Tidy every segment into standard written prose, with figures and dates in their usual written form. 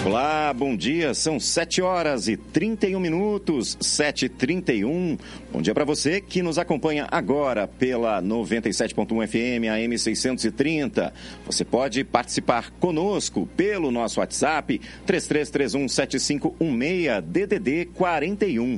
Olá, bom dia, são 7h31, 7h31. Bom dia para você que nos acompanha agora pela 97.1 FM, AM 630. Você pode participar conosco pelo nosso WhatsApp, 33317516, DDD 41,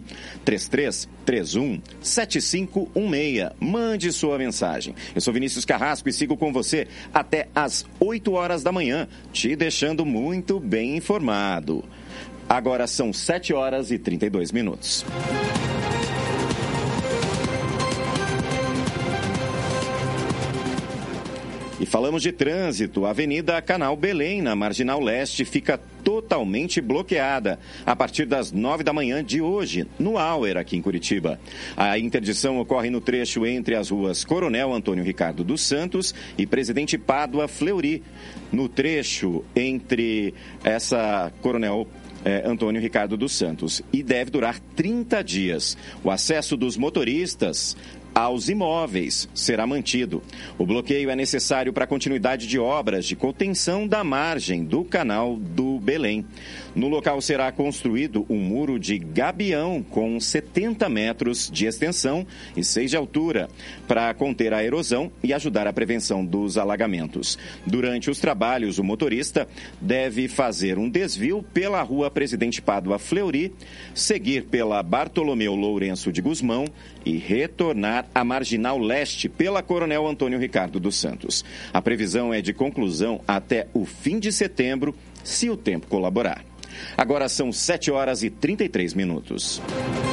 33317516. Mande sua mensagem. Eu sou Vinícius Carrasco e sigo com você até às 8 horas da manhã, te deixando muito bem informado. Agora são 7h32. E falamos de trânsito. A Avenida Canal Belém, na Marginal Leste, fica totalmente bloqueada a partir das 9 da manhã de hoje, no Auer, aqui em Curitiba. A interdição ocorre no trecho entre as ruas Coronel Antônio Ricardo dos Santos e Presidente Pádua Fleury. No trecho entre essa Coronel Antônio Ricardo dos Santos. E deve durar 30 dias. O acesso dos motoristas aos imóveis será mantido. O bloqueio é necessário para a continuidade de obras de contenção da margem do canal do Belém. No local será construído um muro de gabião com 70 metros de extensão e 6 de altura para conter a erosão e ajudar a prevenção dos alagamentos. Durante os trabalhos, o motorista deve fazer um desvio pela rua Presidente Pádua Fleury, seguir pela Bartolomeu Lourenço de Gusmão e retornar à Marginal Leste pela Coronel Antônio Ricardo dos Santos. A previsão é de conclusão até o fim de setembro, se o tempo colaborar. Agora são 7h33.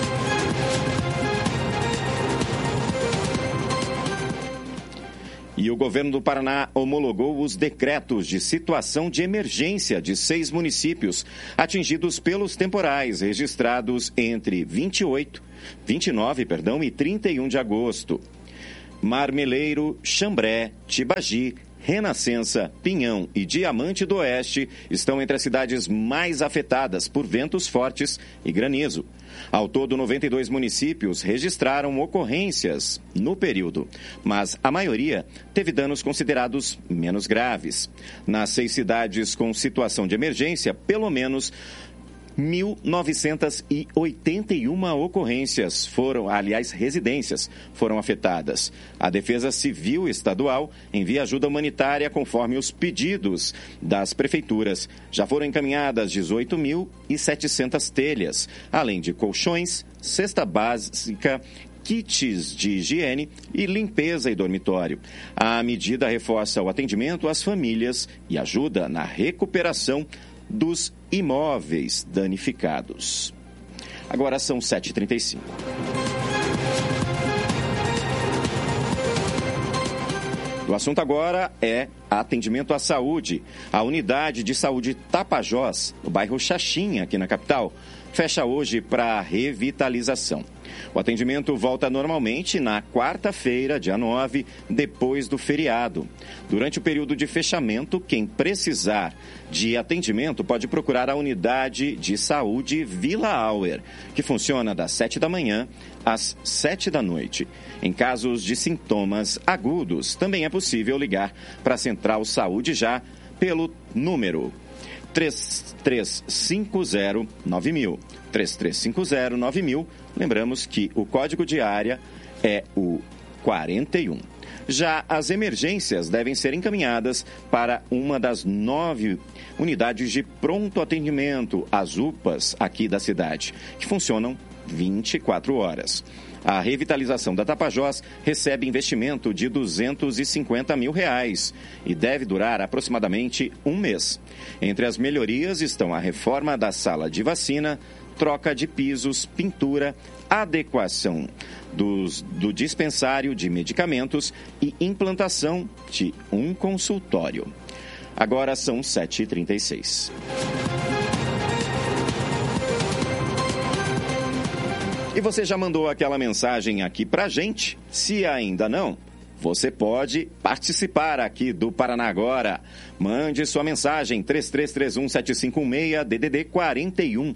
E o governo do Paraná homologou os decretos de situação de emergência de 6 municípios atingidos pelos temporais registrados entre 29 e 31 de agosto. Marmeleiro, Xambré, Tibagi, Renascença, Pinhão e Diamante do Oeste estão entre as cidades mais afetadas por ventos fortes e granizo. Ao todo, 92 municípios registraram ocorrências no período, mas a maioria teve danos considerados menos graves. Nas 6 cidades com situação de emergência, pelo menos 1.981 ocorrências residências foram afetadas. A Defesa Civil Estadual envia ajuda humanitária conforme os pedidos das prefeituras. Já foram encaminhadas 18.700 telhas, além de colchões, cesta básica, kits de higiene e limpeza e dormitório. A medida reforça o atendimento às famílias e ajuda na recuperação dos imóveis danificados. Agora são 7h35. O assunto agora é atendimento à saúde. A unidade de saúde Tapajós, no bairro Xaxim, aqui na capital, fecha hoje para revitalização. O atendimento volta normalmente na quarta-feira, dia 9, depois do feriado. Durante o período de fechamento, quem precisar de atendimento pode procurar a unidade de saúde Vila Auer, que funciona das 7 da manhã às 7 da noite. Em casos de sintomas agudos, também é possível ligar para a Central Saúde Já pelo número 3350-9000. 3350-9000. Lembramos que o código de área é o 41. Já as emergências devem ser encaminhadas para uma das 9 unidades de pronto atendimento, as UPAs, aqui da cidade, que funcionam 24 horas. A revitalização da Tapajós recebe investimento de R$250 mil e deve durar aproximadamente um mês. Entre as melhorias estão a reforma da sala de vacina, troca de pisos, pintura, adequação do dispensário de medicamentos e implantação de um consultório. Agora são 7h36. E você já mandou aquela mensagem aqui pra gente? Se ainda não, você pode participar aqui do Paraná Agora. Mande sua mensagem, 3331-7516, DDD 41,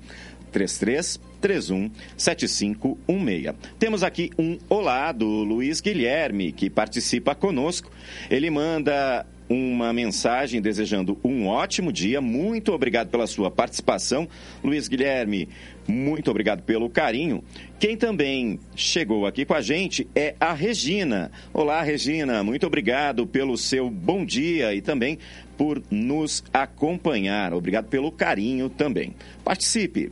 3331-7516. Temos aqui um olá do Luiz Guilherme, que participa conosco. Ele manda uma mensagem desejando um ótimo dia. Muito obrigado pela sua participação. Luiz Guilherme, muito obrigado pelo carinho. Quem também chegou aqui com a gente é a Regina. Olá, Regina, muito obrigado pelo seu bom dia e também por nos acompanhar. Obrigado pelo carinho também. Participe,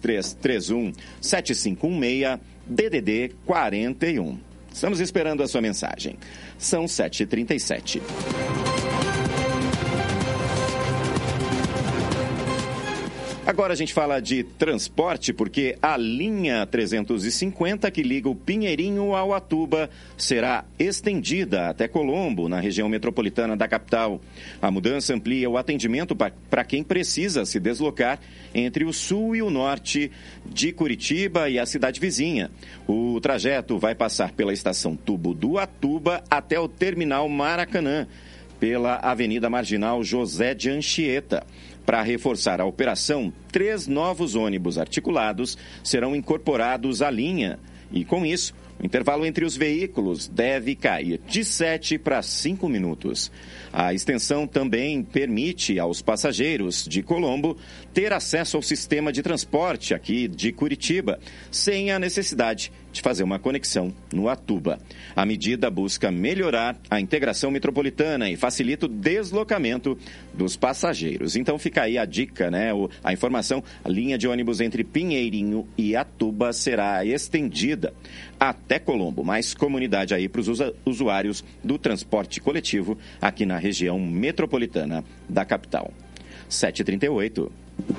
3331-7516, DDD 41. Estamos esperando a sua mensagem. São 7h37. Agora a gente fala de transporte, porque a linha 350, que liga o Pinheirinho ao Atuba, será estendida até Colombo, na região metropolitana da capital. A mudança amplia o atendimento para quem precisa se deslocar entre o sul e o norte de Curitiba e a cidade vizinha. O trajeto vai passar pela estação Tubo do Atuba até o terminal Maracanã, pela Avenida Marginal José de Anchieta. Para reforçar a operação, 3 novos ônibus articulados serão incorporados à linha. E, com isso, o intervalo entre os veículos deve cair de 7 para 5 minutos. A extensão também permite aos passageiros de Colombo ter acesso ao sistema de transporte aqui de Curitiba, sem a necessidade de fazer uma conexão no Atuba. A medida busca melhorar a integração metropolitana e facilita o deslocamento dos passageiros. Então fica aí a dica, né? A informação, a linha de ônibus entre Pinheirinho e Atuba será estendida até Colombo. Mais comunidade aí para os usuários do transporte coletivo aqui na região metropolitana da capital. 7h38.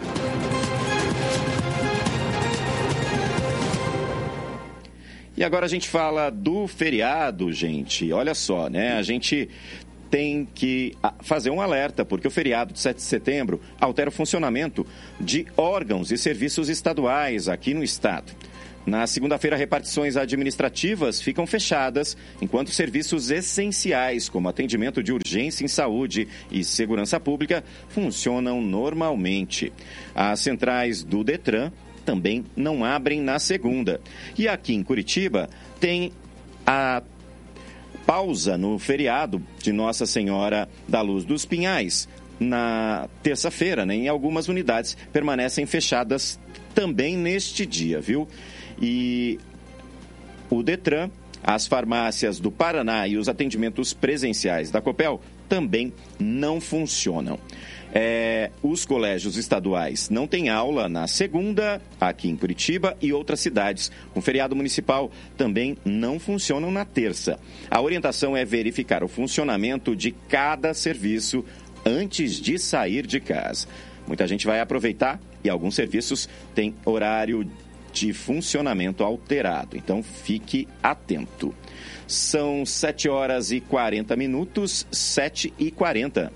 E agora a gente fala do feriado, gente. Olha só, né? A gente tem que fazer um alerta, porque o feriado de 7 de setembro altera o funcionamento de órgãos e serviços estaduais aqui no estado. Na segunda-feira, repartições administrativas ficam fechadas, enquanto serviços essenciais, como atendimento de urgência em saúde e segurança pública, funcionam normalmente. As centrais do Detran também não abrem na segunda. E aqui em Curitiba tem a pausa no feriado de Nossa Senhora da Luz dos Pinhais. Na terça-feira, né, em algumas unidades permanecem fechadas também neste dia, viu? E o Detran, as farmácias do Paraná e os atendimentos presenciais da Copel também não funcionam. Os colégios estaduais não têm aula na segunda, aqui em Curitiba, e outras cidades com feriado municipal também não funcionam na terça. A orientação é verificar o funcionamento de cada serviço antes de sair de casa. Muita gente vai aproveitar e alguns serviços têm horário de funcionamento alterado, então fique atento. São 7h40, 7h40.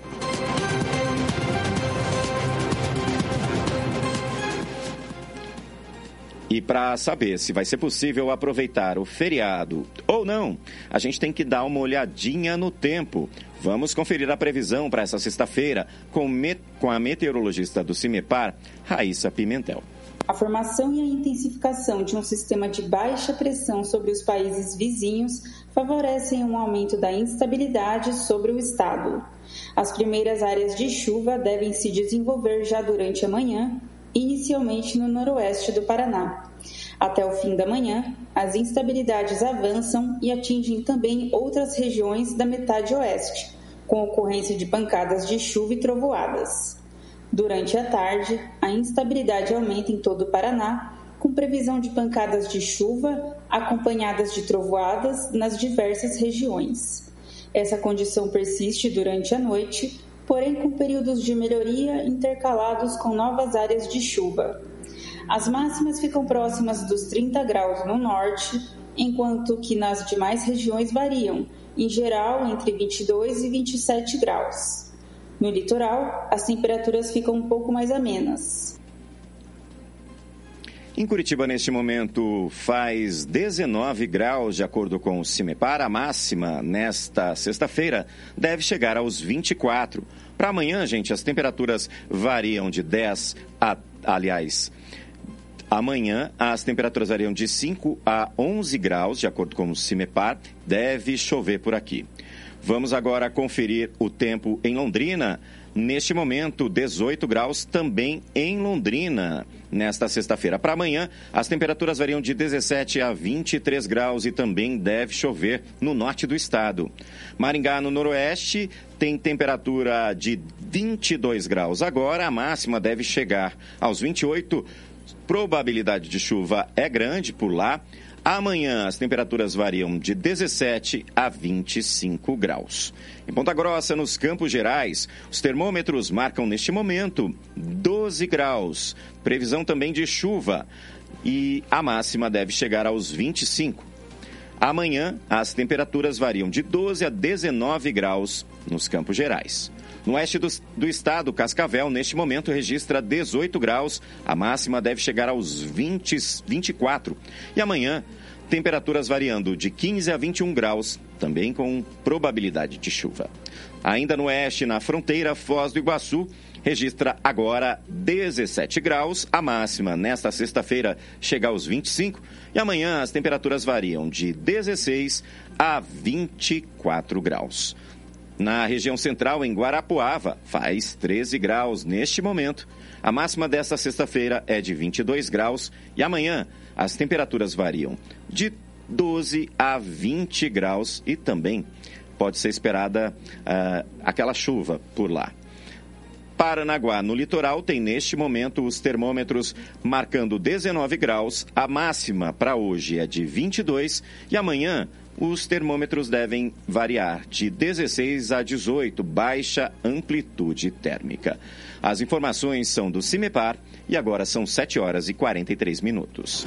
E para saber se vai ser possível aproveitar o feriado ou não, a gente tem que dar uma olhadinha no tempo. Vamos conferir a previsão para essa sexta-feira com a meteorologista do CIMEPAR, Raíssa Pimentel. A formação e a intensificação de um sistema de baixa pressão sobre os países vizinhos favorecem um aumento da instabilidade sobre o estado. As primeiras áreas de chuva devem se desenvolver já durante a manhã, inicialmente no noroeste do Paraná. Até o fim da manhã, as instabilidades avançam e atingem também outras regiões da metade oeste, com ocorrência de pancadas de chuva e trovoadas. Durante a tarde, a instabilidade aumenta em todo o Paraná, com previsão de pancadas de chuva acompanhadas de trovoadas nas diversas regiões. Essa condição persiste durante a noite, porém com períodos de melhoria intercalados com novas áreas de chuva. As máximas ficam próximas dos 30 graus no norte, enquanto que nas demais regiões variam, em geral entre 22 e 27 graus. No litoral, as temperaturas ficam um pouco mais amenas. Em Curitiba, neste momento, faz 19 graus, de acordo com o CIMEPAR. A máxima, nesta sexta-feira, deve chegar aos 24. Para amanhã, gente, as temperaturas variam de 10 a... Amanhã, as temperaturas variam de 5 a 11 graus, de acordo com o CIMEPAR. Deve chover por aqui. Vamos agora conferir o tempo em Londrina. Neste momento, 18 graus também em Londrina. Nesta sexta-feira para amanhã, as temperaturas variam de 17 a 23 graus e também deve chover no norte do estado. Maringá, no noroeste, tem temperatura de 22 graus agora. A máxima deve chegar aos 28. Probabilidade de chuva é grande por lá. Amanhã, as temperaturas variam de 17 a 25 graus. Em Ponta Grossa, nos Campos Gerais, os termômetros marcam neste momento 12 graus. Previsão também de chuva e a máxima deve chegar aos 25. Amanhã, as temperaturas variam de 12 a 19 graus nos Campos Gerais. No oeste do estado, Cascavel, neste momento, registra 18 graus. A máxima deve chegar aos 24. E amanhã, temperaturas variando de 15 a 21 graus, também com probabilidade de chuva. Ainda no oeste, na fronteira, Foz do Iguaçu, registra agora 17 graus. A máxima, nesta sexta-feira, chega aos 25. E amanhã, as temperaturas variam de 16 a 24 graus. Na região central, em Guarapuava, faz 13 graus neste momento. A máxima desta sexta-feira é de 22 graus e amanhã as temperaturas variam de 12 a 20 graus e também pode ser esperada aquela chuva por lá. Paranaguá, no litoral, tem neste momento os termômetros marcando 19 graus. A máxima para hoje é de 22 e amanhã os termômetros devem variar de 16 a 18, baixa amplitude térmica. As informações são do CIMEPAR e agora são 7 horas e 43 minutos.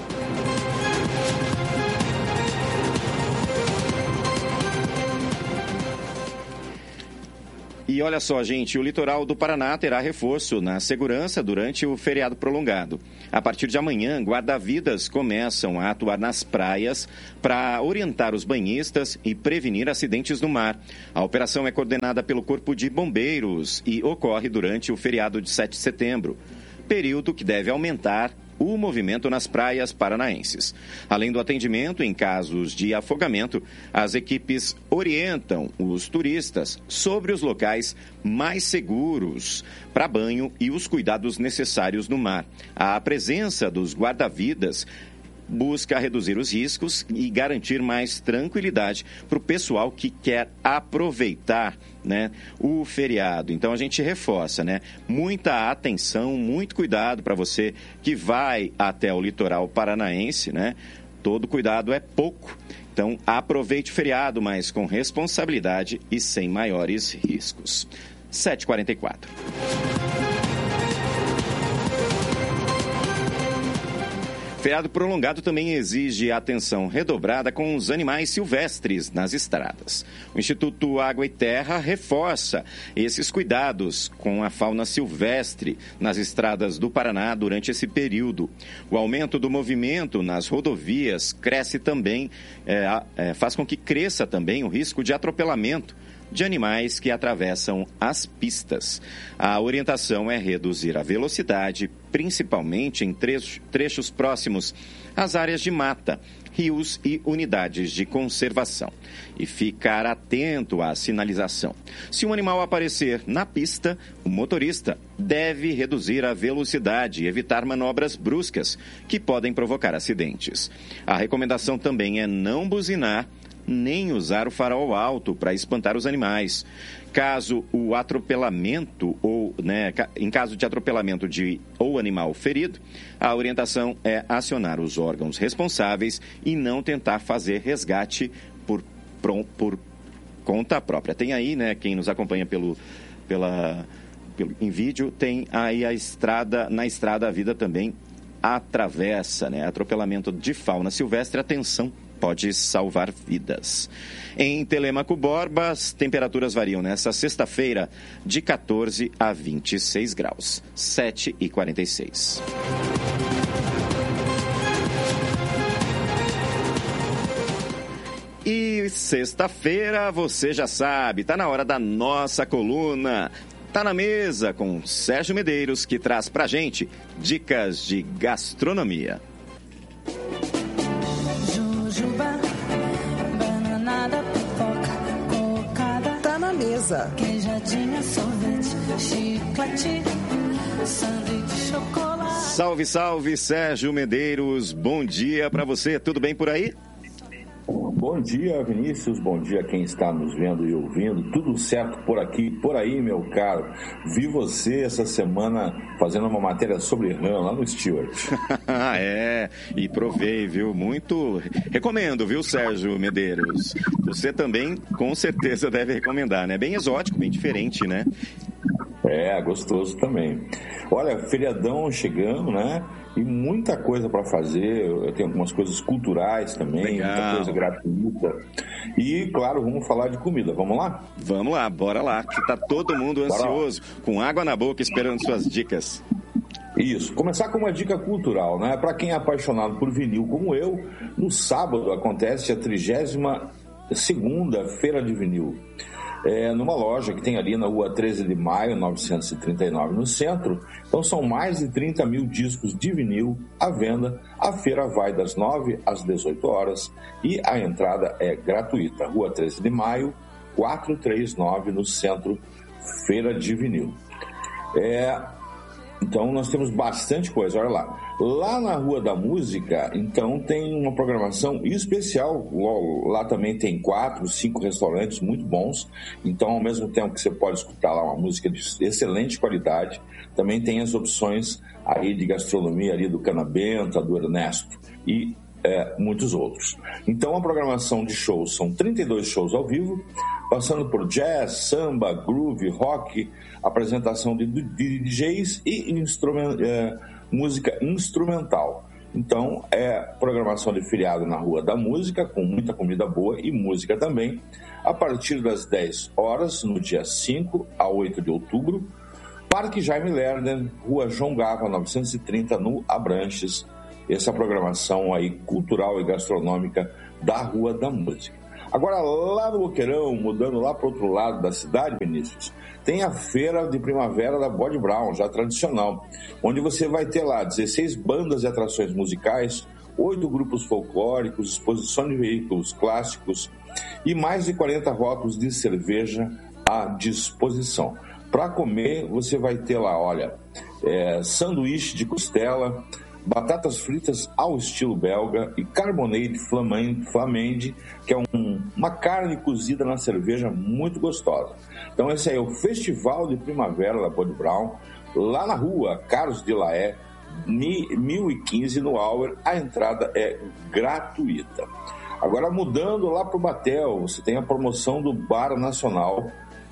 E olha só, gente, o litoral do Paraná terá reforço na segurança durante o feriado prolongado. A partir de amanhã, guarda-vidas começam a atuar nas praias para orientar os banhistas e prevenir acidentes no mar. A operação é coordenada pelo Corpo de Bombeiros e ocorre durante o feriado de 7 de setembro, período que deve aumentar o movimento nas praias paranaenses. Além do atendimento em casos de afogamento, as equipes orientam os turistas sobre os locais mais seguros para banho e os cuidados necessários no mar. A presença dos guarda-vidas busca reduzir os riscos e garantir mais tranquilidade para o pessoal que quer aproveitar, né, o feriado. Então a gente reforça, né? Muita atenção, muito cuidado para você que vai até o litoral paranaense, né? Todo cuidado é pouco. Então aproveite o feriado, mas com responsabilidade e sem maiores riscos. 7h44. Feriado prolongado também exige atenção redobrada com os animais silvestres nas estradas. O Instituto Água e Terra reforça esses cuidados com a fauna silvestre nas estradas do Paraná durante esse período. O aumento do movimento nas rodovias cresce também, faz com que cresça também o risco de atropelamento de animais que atravessam as pistas. A orientação é reduzir a velocidade, principalmente em trechos próximos às áreas de mata, rios e unidades de conservação. E ficar atento à sinalização. Se um animal aparecer na pista, o motorista deve reduzir a velocidade e evitar manobras bruscas que podem provocar acidentes. A recomendação também é não buzinar nem usar o farol alto para espantar os animais. Caso o atropelamento em caso de atropelamento ou animal ferido, a orientação é acionar os órgãos responsáveis e não tentar fazer resgate por conta própria. Tem aí, né, quem nos acompanha em vídeo, tem aí na estrada a vida também atravessa, né? Atropelamento de fauna silvestre, atenção, pode salvar vidas. Em Telêmaco Borba, as temperaturas variam nesta sexta-feira de 14 a 26 graus. 7h46. E sexta-feira, você já sabe, está na hora da nossa coluna Tá na Mesa com Sérgio Medeiros, que traz pra gente dicas de gastronomia. Jujuba, bananada, pipoca, cocada, casa. Queijadinha, sorvete, chiclete, sanduíche de chocolate. Salve, salve, Sérgio Medeiros. Bom dia para você. Tudo bem por aí? Bom dia, Vinícius. Bom dia a quem está nos vendo e ouvindo. Tudo certo por aqui, por aí, meu caro. Vi você essa semana fazendo uma matéria sobre rã lá no Stewart. E provei, viu? Muito recomendo, viu, Sérgio Medeiros? Você também, com certeza, deve recomendar, né? Bem exótico, bem diferente, né? Gostoso também. Olha, feriadão chegando, né? E muita coisa para fazer. Eu tenho algumas coisas culturais também. Legal. Muita coisa gratuita. E, claro, vamos falar de comida. Vamos lá? Vamos lá, bora lá. Que tá todo mundo ansioso, com água na boca, esperando suas dicas. Isso. Começar com uma dica cultural, né? Para quem é apaixonado por vinil como eu, no sábado acontece a 32ª Feira de Vinil. Numa loja que tem ali na rua 13 de maio, 939, no centro. Então são mais de 30 mil discos de vinil à venda. A feira vai das 9 às 18 horas e a entrada é gratuita. Rua 13 de maio, 439, no centro, Feira de Vinil. Então nós temos bastante coisa, olha lá. Lá na Rua da Música, então tem uma programação especial. Lá também tem 4, 5 restaurantes muito bons. Então, ao mesmo tempo que você pode escutar lá uma música de excelente qualidade, também tem as opções aí de gastronomia ali do Canabenta, do Ernesto e muitos outros. Então a programação de shows são 32 shows ao vivo, passando por jazz, samba, groove, rock, apresentação de DJs e música instrumental. Então programação de feriado na Rua da Música, com muita comida boa e música também, a partir das 10 horas, no dia 5 a 8 de outubro, Parque Jaime Lerner, Rua João Gava, 930, no Abranches. Essa programação aí cultural e gastronômica da Rua da Música. Agora, lá no Boqueirão, mudando lá para o outro lado da cidade, Vinícius, tem a Feira de Primavera da Bode Brown, já tradicional, onde você vai ter lá 16 bandas e atrações musicais, 8 grupos folclóricos, exposição de veículos clássicos e mais de 40 rótulos de cerveja à disposição. Para comer, você vai ter lá, olha, sanduíche de costela, batatas fritas ao estilo belga e carbonade flamande, que é uma carne cozida na cerveja muito gostosa. Então esse aí é o Festival de Primavera da Bode Brown, lá na rua Carlos de Laé, 1015 no Auer. A entrada é gratuita. Agora, mudando lá para o Batel, você tem a promoção do Bar Nacional,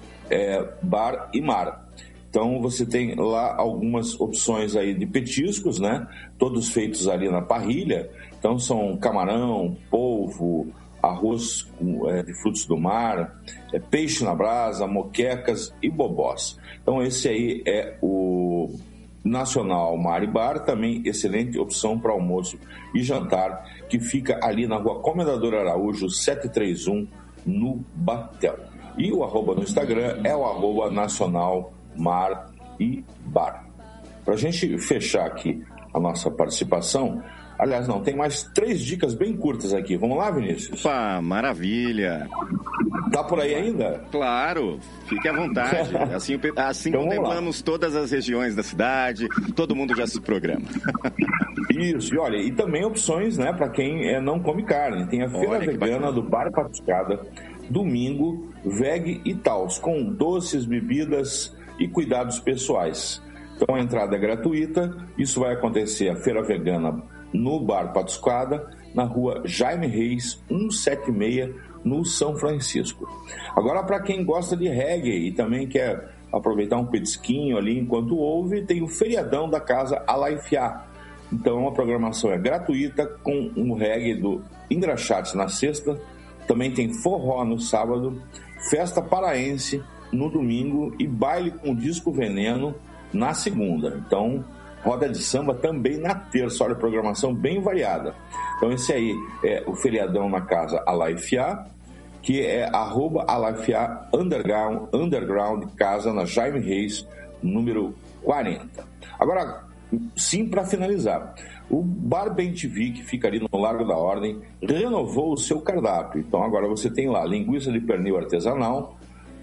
Bar e Mar. Então você tem lá algumas opções aí de petiscos, né? Todos feitos ali na parrilha. Então são camarão, polvo, arroz de frutos do mar, peixe na brasa, moquecas e bobós. Então esse aí é o Nacional Mar e Bar, também excelente opção para almoço e jantar, que fica ali na Rua Comendador Araújo, 731, no Batel. E o arroba no Instagram é o arroba Nacional Mar e Bar. Para a gente fechar aqui a nossa participação, aliás, não, tem mais 3 dicas bem curtas aqui. Vamos lá, Vinícius? Opa, maravilha! Tá por aí ainda? Claro, fique à vontade. Assim então, contemplamos todas as regiões da cidade, todo mundo já se programa. Isso, e olha, e também opções, né, para quem não come carne. Tem a Feira Vegana do Bar Patuscada, domingo, veg e taus, com doces, bebidas e cuidados pessoais. Então a entrada é gratuita. Isso vai acontecer a Feira Vegana no Bar Patuscada, na rua Jaime Reis, 176, no São Francisco. Agora, para quem gosta de reggae e também quer aproveitar um petisquinho ali enquanto ouve, tem o feriadão da Casa Alaifiá. Então a programação é gratuita, com um reggae do Engraxates na sexta, também tem forró no sábado, festa paraense no domingo e baile com disco Veneno na segunda. Então, roda de samba também na terça. Olha, programação bem variada. Então, esse aí é o feriadão na Casa Alaifiá, que é @Alaifiá underground, casa na Jaime Reis, número 40. Agora, sim, para finalizar, o Bar Bem TV, que fica ali no Largo da Ordem, renovou o seu cardápio. Então, agora você tem lá linguiça de pernil artesanal,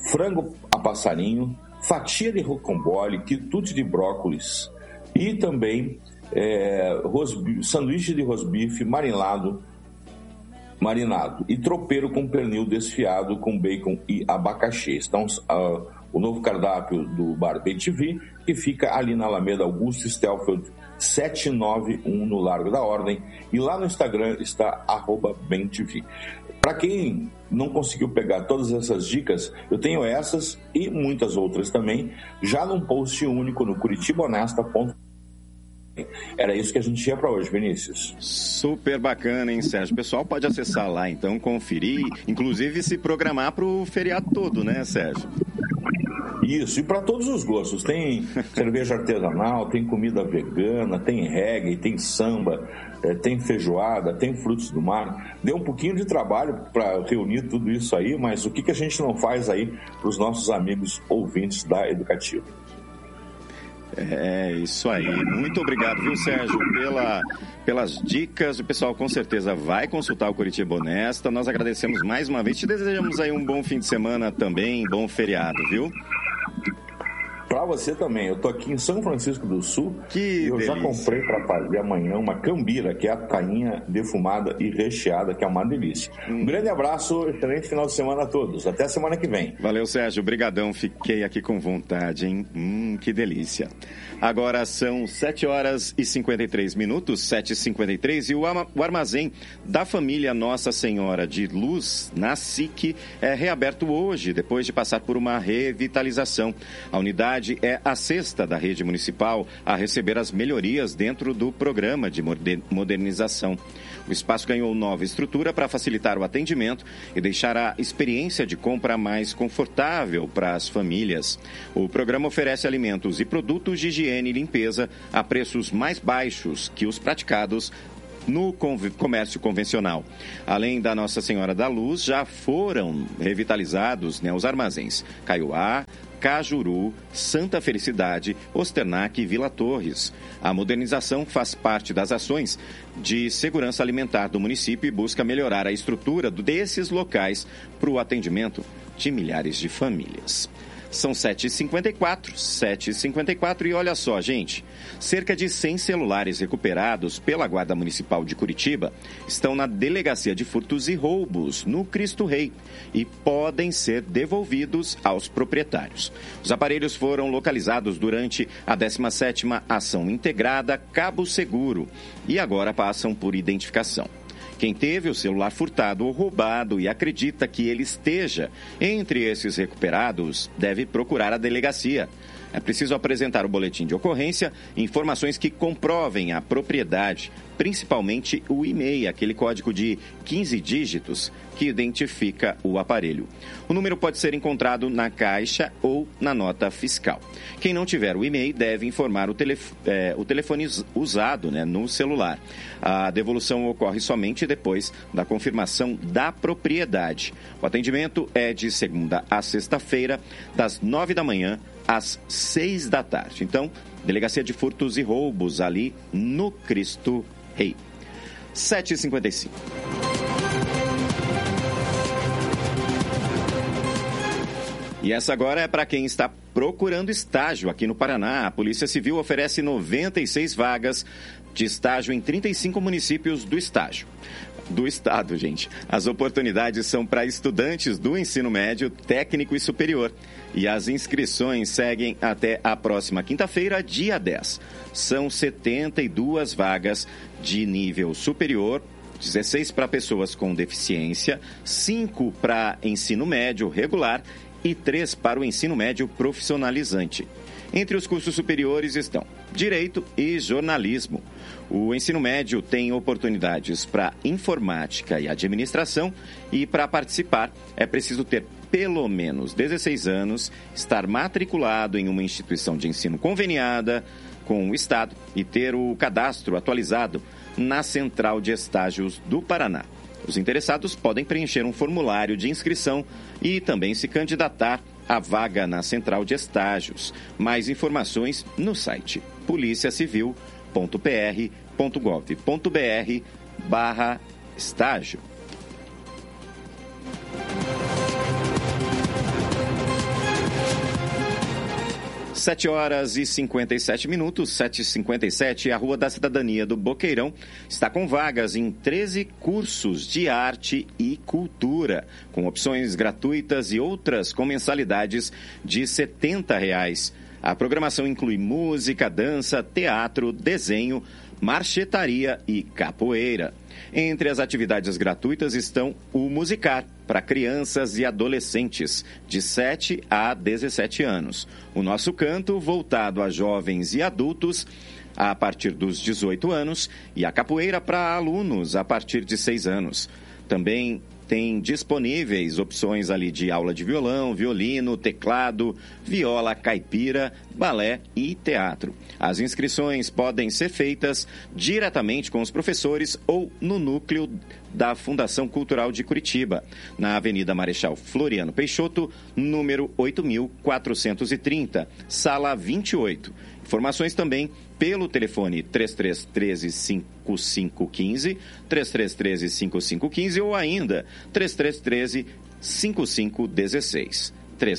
frango a passarinho, fatia de rocambole, quitute de brócolis e também sanduíche de rosbife marinado e tropeiro com pernil desfiado com bacon e abacaxi. Então, o novo cardápio do Bar BenTV, que fica ali na Alameda Augusto Stelfeld 791 no Largo da Ordem, e lá no Instagram está @BenTV. Para quem não conseguiu pegar todas essas dicas, eu tenho essas e muitas outras também, já num post único no curitibahonesta.com. Era isso que a gente tinha para hoje, Vinícius. Super bacana, hein, Sérgio? O pessoal pode acessar lá, então, conferir, inclusive se programar para o feriado todo, né, Sérgio? Isso, e para todos os gostos. Tem cerveja artesanal, tem comida vegana, tem reggae, tem samba, tem feijoada, tem frutos do mar. Deu um pouquinho de trabalho para reunir tudo isso aí, mas o que a gente não faz aí para os nossos amigos ouvintes da Educativa? É isso aí. Muito obrigado, viu, Sérgio, pelas dicas. O pessoal com certeza vai consultar o Curitiba Honesta. Nós agradecemos mais uma vez. Te desejamos aí um bom fim de semana também, bom feriado, viu? Para você também. Eu tô aqui em São Francisco do Sul e eu delícia. Já comprei para fazer amanhã uma cambira, que é a tainha defumada e recheada, que é uma delícia. Um grande abraço, excelente final de semana a todos. Até a semana que vem. Valeu, Sérgio. Brigadão. Fiquei aqui com vontade, hein? Que delícia. Agora são 7h53, 7h53, e o armazém da família Nossa Senhora de Luz, na SIC, é reaberto hoje, depois de passar por uma revitalização. A unidade é a sexta da rede municipal a receber as melhorias dentro do programa de modernização. O espaço ganhou nova estrutura para facilitar o atendimento e deixar a experiência de compra mais confortável para as famílias. O programa oferece alimentos e produtos de higiene e limpeza a preços mais baixos que os praticados no comércio convencional. Além da Nossa Senhora da Luz, já foram revitalizados, os armazéns Caiuá, Cajuru, Santa Felicidade, Osternac e Vila Torres. A modernização faz parte das ações de segurança alimentar do município e busca melhorar a estrutura desses locais para o atendimento de milhares de famílias. São 7h54, e olha só, gente, cerca de 100 celulares recuperados pela Guarda Municipal de Curitiba estão na Delegacia de Furtos e Roubos, no Cristo Rei, e podem ser devolvidos aos proprietários. Os aparelhos foram localizados durante a 17ª Ação Integrada Cabo Seguro e agora passam por identificação. Quem teve o celular furtado ou roubado e acredita que ele esteja entre esses recuperados deve procurar a delegacia. É preciso apresentar o boletim de ocorrência e informações que comprovem a propriedade, principalmente o e-mail, aquele código de 15 dígitos que identifica o aparelho. O número pode ser encontrado na caixa ou na nota fiscal. Quem não tiver o e-mail deve informar o telefone usado no celular. A devolução ocorre somente depois da confirmação da propriedade. O atendimento é de segunda a sexta-feira, das 9 da manhã às 6 da tarde. Então, Delegacia de Furtos e Roubos, ali no Cristo Rei. 7h55. E essa agora é para quem está procurando estágio aqui no Paraná. A Polícia Civil oferece 96 vagas de estágio em 35 municípios do estado, gente. As oportunidades são para estudantes do ensino médio, técnico e superior. E as inscrições seguem até a próxima quinta-feira, dia 10. São 72 vagas de nível superior, 16 para pessoas com deficiência, 5 para ensino médio regular e 3 para o ensino médio profissionalizante. Entre os cursos superiores estão Direito e Jornalismo. O ensino médio tem oportunidades para Informática e Administração e para participar é preciso ter pelo menos 16 anos, estar matriculado em uma instituição de ensino conveniada com o Estado e ter o cadastro atualizado na Central de Estágios do Paraná. Os interessados podem preencher um formulário de inscrição e também se candidatar à vaga na Central de Estágios. Mais informações no site policiacivil.pr.gov.br/estágio. 7 horas e 57 minutos, 7h57, a Rua da Cidadania do Boqueirão está com vagas em 13 cursos de arte e cultura, com opções gratuitas e outras com mensalidades de R$ 70. A programação inclui música, dança, teatro, desenho, marchetaria e capoeira. Entre as atividades gratuitas estão o Musicar, para crianças e adolescentes de 7 a 17 anos. O Nosso Canto, voltado a jovens e adultos a partir dos 18 anos, e a capoeira para alunos a partir de 6 anos. Também tem disponíveis opções ali de aula de violão, violino, teclado, viola, caipira, balé e teatro. As inscrições podem ser feitas diretamente com os professores ou no núcleo da Fundação Cultural de Curitiba, na Avenida Marechal Floriano Peixoto, número 8.430, sala 28. Informações também pelo telefone 3313-5515, 3313-5515 ou ainda 3313-5516.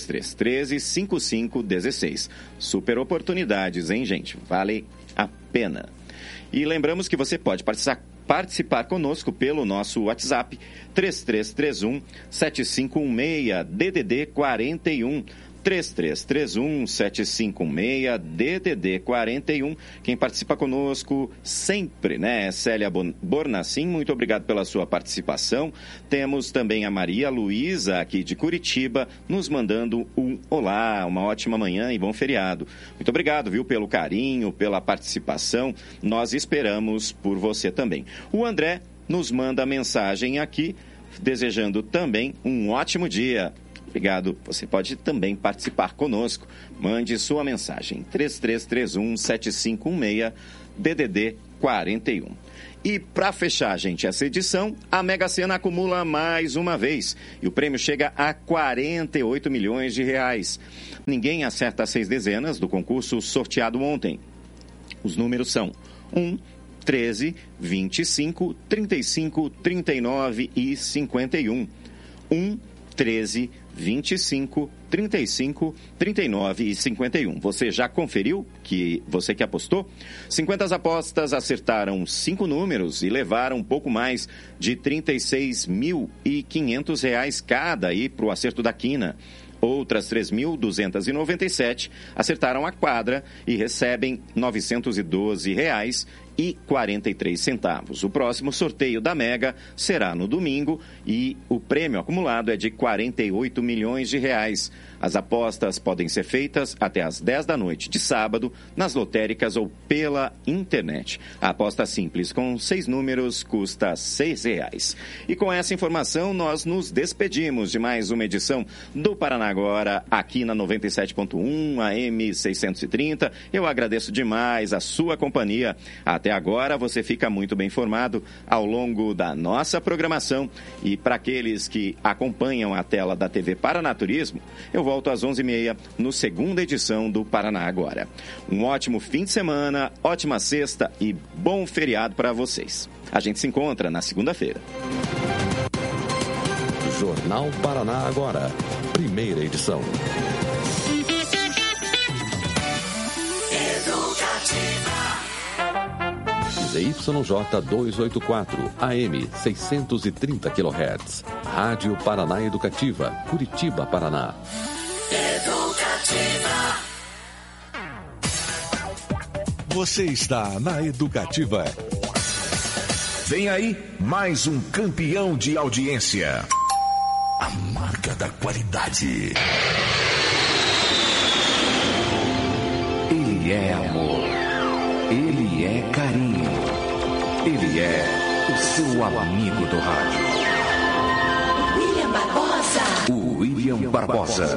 3313-5516. Super oportunidades, hein, gente? Vale a pena. E lembramos que você pode participar conosco pelo nosso WhatsApp 3331-7516, DDD 41. 3331-7516, DDD 41. Quem participa conosco sempre, né? É Célia Bornacin, muito obrigado pela sua participação. Temos também a Maria Luísa, aqui de Curitiba, nos mandando um olá, uma ótima manhã e bom feriado. Muito obrigado, viu, pelo carinho, pela participação. Nós esperamos por você também. O André nos manda mensagem aqui, desejando também um ótimo dia. Obrigado. Você pode também participar conosco. Mande sua mensagem. 3331-7516, DDD 41. E para fechar, gente, essa edição, a Mega Sena acumula mais uma vez. E o prêmio chega a 48 milhões de reais. Ninguém acerta as 6 dezenas do concurso sorteado ontem. Os números são 1, 13, 25, 35, 39 e 51. 1, 13, 25, 35, 39 e 51. Você já conferiu que você que apostou? 50 apostas acertaram 5 números e levaram um pouco mais de R$ 36.500 cada aí para o acerto da quina. Outras 3.297 acertaram a quadra e recebem R$ 912,43. O próximo sorteio da Mega será no domingo e o prêmio acumulado é de 48 milhões de reais. As apostas podem ser feitas até às 10 da noite de sábado nas lotéricas ou pela internet. A aposta simples com 6 números custa R$ 6. E com essa informação nós nos despedimos de mais uma edição do Paraná Agora aqui na 97.1 AM 630. Eu agradeço demais a sua companhia. Até agora você fica muito bem informado ao longo da nossa programação. E para aqueles que acompanham a tela da TV Paranaturismo, eu volto às 11h30 no segunda edição do Paraná Agora. Um ótimo fim de semana, ótima sexta e bom feriado para vocês. A gente se encontra na segunda-feira. Jornal Paraná Agora, primeira edição. ZYJ 284, AM 630 kHz. Rádio Paraná Educativa, Curitiba, Paraná. Educativa. Você está na Educativa. Vem aí mais um campeão de audiência. A marca da qualidade. Ele é amor. Ele é carinho. Ele é o seu amigo do rádio. William Barbosa. O William Barbosa.